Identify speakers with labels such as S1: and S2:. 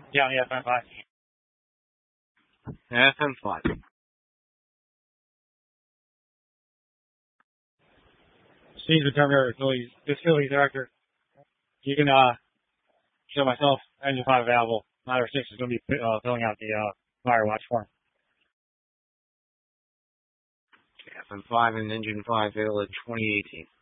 S1: Yeah, yeah, FM5.
S2: FM5.
S1: Steve's the Terminator facility director. You can show myself, Engine 5 available. Ladder 6 is going to be filling out the Firewatch form.
S2: FM5 and Engine 5 available at 2018.